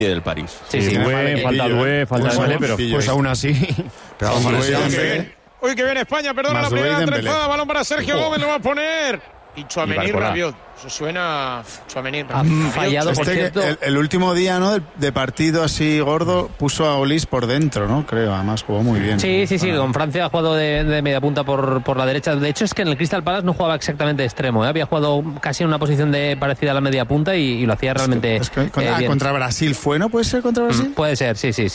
del París. Sí, falta Due, falta Dembélé, pero pues aún así. Pero Uy, que viene España, perdona la primera trenzada, balón para Sergio Gómez, lo va a poner. Y Tchouaméni, Rabiot. Eso suena Tchouaméni, Rabiot. Fallado, por cierto. El último día, ¿no? De partido así gordo, puso a Olís por dentro, ¿no? Creo, además jugó muy bien. Sí, con Francia ha jugado de media punta por la derecha. De hecho, es que en el Crystal Palace no jugaba exactamente de extremo, ¿eh? Había jugado casi en una posición parecida a la media punta y lo hacía realmente bien. Contra Brasil fue, ¿no? ¿Puede ser contra Brasil? Puede ser, sí. Y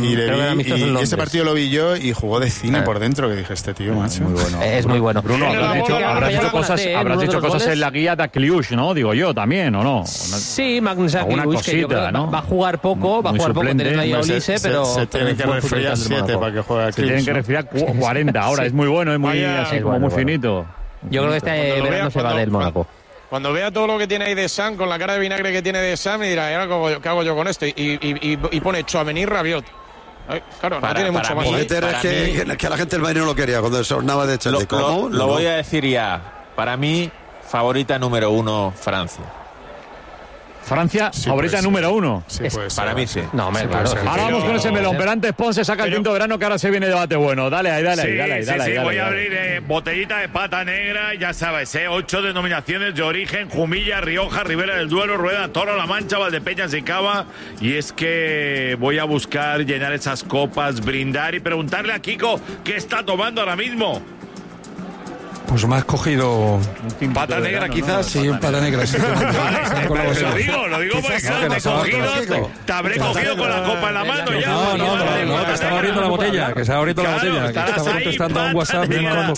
ese partido lo vi yo y jugó de cine por dentro, que dije, este tío, macho. Muy bueno. Es muy bueno. Bruno, habrás hecho cosas en la guía de Kliush, ¿no? Digo yo también, ¿o no? Sí, Magnus Kliush, que yo creo que ¿no? va a jugar poco, teniendo ahí a Olise, pero... Se tienen que resfriar 7 para que juegue a Kliush. Se tienen que resfriar 40 ahora, es muy bueno, es muy así como muy finito. Yo creo que este verano se va del Mónaco. Cuando vea todo lo que tiene ahí de Sam, con la cara de vinagre que tiene de Sam, y dirá, ¿qué hago yo con esto? Y pone Tchouaméni, Rabiot. Claro, no tiene mucho más. Que la gente del Bayern no lo quería cuando sonaba de Chelsea. Lo voy a decir ya. Para mí, favorita número 1, Francia. Francia, sí, favorita número 1. Sí, para mí sí. No, claro. Ahora vamos con ese melón, pero antes Ponce saca el quinto verano, que ahora se viene debate bueno. Dale ahí. Voy a abrir botellita de pata negra, ya sabes, 8 denominaciones de origen: Jumilla, Rioja, Ribera del Duero, Rueda, Toro, La Mancha, Valdepeñas y Cava. Y es que voy a buscar llenar esas copas, brindar y preguntarle a Kiko qué está tomando ahora mismo. Pues me has cogido... ¿Pata negra quizás? Sí, pata negra. Sí, lo digo porque te habré cogido con la copa en la mano ya. No, te estaba abriendo la botella, que se ha abierto la botella. Que estaba contestando a un WhatsApp.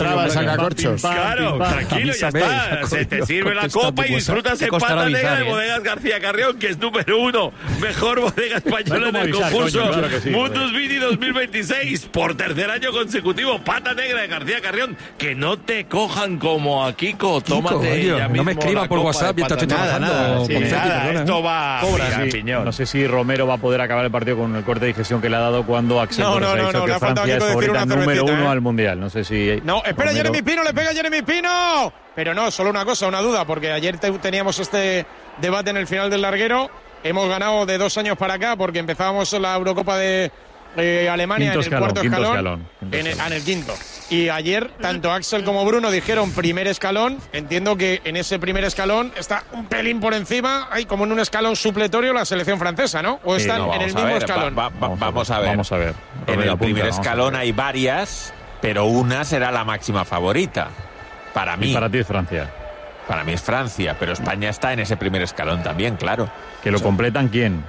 Claro, tranquilo, ya está. Se te sirve la copa y disfrutas en pata negra de Bodegas García Carrión, que es número 1. Mejor bodega española en el concurso Mundus Vini 2026. Por tercer año consecutivo, pata negra de García Carrión. Que no te cojan como a Kiko, tómate ya mismo. No me escriba por WhatsApp y estoy trabajando. Esto va a piñón. No sé si Romero va a poder acabar el partido con el corte de digestión que le ha dado cuando Axel ha dicho que Francia es favorita número 1 al Mundial. No sé si... No, espera, Romero... Jeremy Pino, le pega Jeremy Pino. Pero no, solo una cosa, una duda, porque ayer teníamos este debate en el final del larguero. Hemos ganado de 2 años para acá porque empezábamos la Eurocopa de Alemania en el cuarto escalón. En el quinto. Y ayer, tanto Axel como Bruno dijeron primer escalón. Entiendo que en ese primer escalón está un pelín por encima. Hay como en un escalón supletorio la selección francesa, ¿no? ¿O están en el mismo escalón? Vamos a ver. En el primer escalón hay varias, pero una será la máxima favorita. Para mí. Y para ti es Francia. Para mí es Francia, pero España está en ese primer escalón también, claro. ¿Que lo completan quién?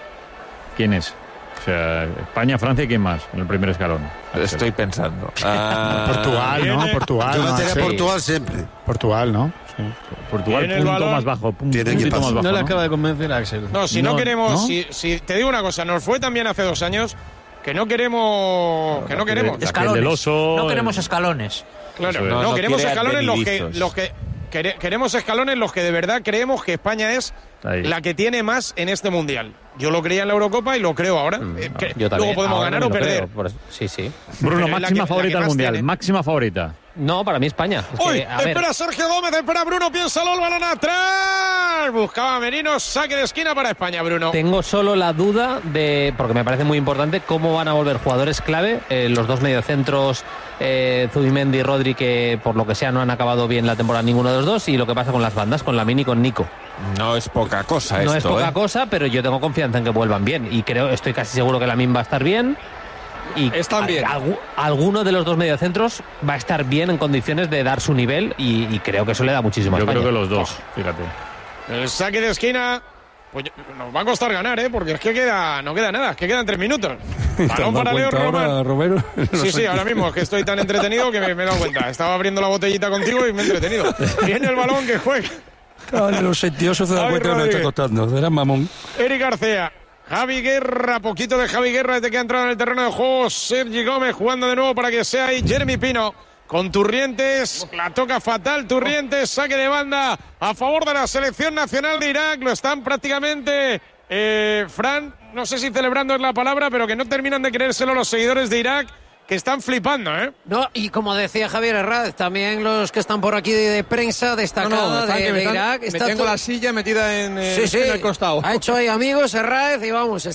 ¿Quién es? O sea, España, Francia y ¿quién más en el primer escalón? Estoy pensando. Portugal, ¿no? Portugal. Yo metería Portugal siempre. Portugal, ¿no? Sí. Portugal, punto más bajo. No le acaba de convencer a Axel. No, si no queremos... ¿no? Si te digo una cosa, nos fue también hace 2 años que no queremos... Escalones. No queremos escalones. Claro, no queremos escalones los que queremos escalones los que de verdad creemos que España es la que tiene más en este Mundial. Yo lo creía en la Eurocopa y lo creo ahora. Yo también. Luego podemos ganar o perder. Sí. Bruno, máxima favorita del Mundial. Máxima favorita. No, para mí España. Espera Sergio Gómez, espera Bruno, piénsalo, el balón atrás. Buscaba Merino, saque de esquina para España, Bruno. Tengo solo la duda porque me parece muy importante, cómo van a volver jugadores clave, los 2 mediocentros, Zubimendi y Rodri, que por lo que sea no han acabado bien la temporada ninguno de los dos, y lo que pasa con las bandas, con Lamine y con Nico. No es poca cosa No es poca cosa, pero yo tengo confianza en que vuelvan bien, y estoy casi seguro que Lamine va a estar bien. Y están bien. Alguno de los 2 mediocentros va a estar bien en condiciones de dar su nivel y creo que eso le da muchísimo a España. Yo creo que los dos, fíjate. El saque de esquina, pues nos va a costar ganar, porque es que no queda nada, es que quedan 3 minutos. Balón para Leo Romero. Sí, ahora mismo es que estoy tan entretenido que me he dado cuenta. Estaba abriendo la botellita contigo y me he entretenido. Viene el balón que juega. Claro, los 78 se da cuenta que me está costando. Será mamón. Eric García. Javi Guerra, poquito de Javi Guerra desde que ha entrado en el terreno de juego. Sergi Gómez jugando de nuevo para que sea ahí Jeremy Pino con Turrientes. La toca fatal Turrientes, saque de banda a favor de la selección nacional de Irak. Lo están prácticamente, Fran, no sé si celebrando es la palabra, pero que no terminan de creérselo los seguidores de Irak. que están flipando, ¿eh? No, y como decía Javier Herráez, también los que están por aquí de prensa destacada de Irak. Me tengo la silla metida en el costado. Ha hecho ahí amigos Herráez y vamos,